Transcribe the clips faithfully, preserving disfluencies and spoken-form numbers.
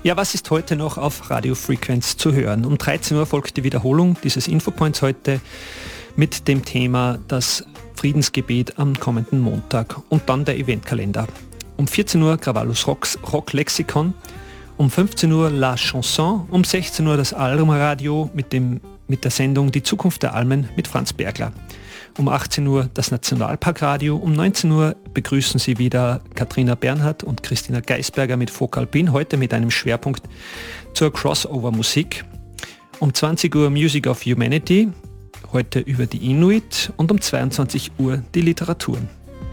Ja, was ist heute noch auf Radio Frequenz zu hören? Um dreizehn Uhr folgt die Wiederholung dieses Infopoints heute mit dem Thema das Friedensgebet am kommenden Montag und dann der Eventkalender. Um vierzehn Uhr Krawallus Rocks Rock Lexikon, um fünfzehn Uhr La Chanson, um sechzehn Uhr das Almradio mit, dem, mit der Sendung Die Zukunft der Almen mit Franz Bergler. Um achtzehn Uhr das Nationalparkradio, um neunzehn Uhr begrüßen Sie wieder Katrina Bernhardt und Christina Geisberger mit Vokalpin, heute mit einem Schwerpunkt zur Crossover-Musik. Um zwanzig Uhr Music of Humanity, heute über die Inuit, und um zweiundzwanzig Uhr die Literaturen.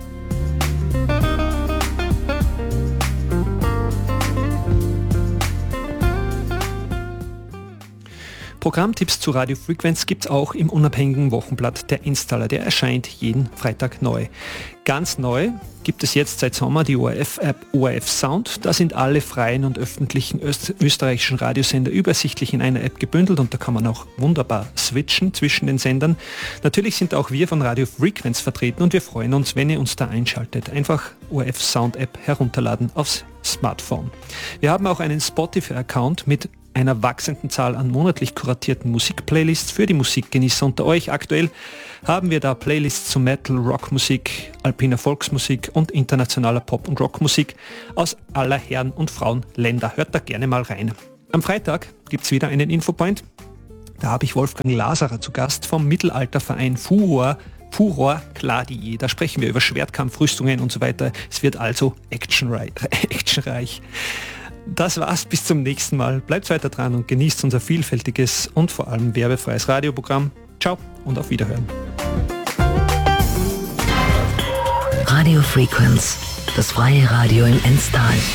Programmtipps zu Radio Frequenz gibt es auch im unabhängigen Wochenblatt Der Installer. Der erscheint jeden Freitag neu. Ganz neu gibt es jetzt seit Sommer die O R F-App O R F Sound. Da sind alle freien und öffentlichen öst- österreichischen Radiosender übersichtlich in einer App gebündelt und da kann man auch wunderbar switchen zwischen den Sendern. Natürlich sind auch wir von Radio Frequenz vertreten und wir freuen uns, wenn ihr uns da einschaltet. Einfach O R F Sound App herunterladen aufs Smartphone. Wir haben auch einen Spotify-Account mit einer wachsenden Zahl an monatlich kuratierten Musikplaylists für die Musikgenießer unter euch. Aktuell haben wir da Playlists zu Metal, Rockmusik, alpiner Volksmusik und internationaler Pop- und Rockmusik aus aller Herren- und Frauenländer. Hört da gerne mal rein. Am Freitag gibt es wieder einen Infopoint. Da habe ich Wolfgang Lasarer zu Gast vom Mittelalterverein Furor. Furor Gladier. Da sprechen wir über Schwertkampfrüstungen und so weiter. Es wird also actionreich. actionreich. Das war's, bis zum nächsten Mal. Bleibt weiter dran und genießt unser vielfältiges und vor allem werbefreies Radioprogramm. Ciao und auf Wiederhören. Radio Frequenz, das freie Radio im Enstal.